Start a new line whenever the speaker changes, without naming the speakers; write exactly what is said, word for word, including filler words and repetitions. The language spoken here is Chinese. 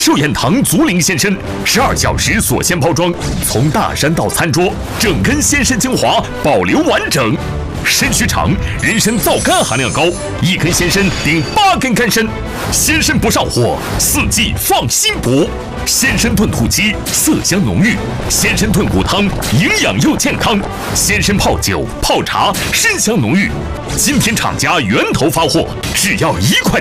寿宴堂竹林鲜参，十二小时锁鲜包装，从大山到餐桌，整根鲜参精华保留完整。参须长，人参皂苷含量高，一根鲜参顶八根干参，鲜参不上火，四季放心补。鲜参炖土鸡，色香浓郁；鲜参炖骨汤，营养又健康；鲜参泡酒、泡茶，参香浓郁。今天厂家源头发货，只要一块。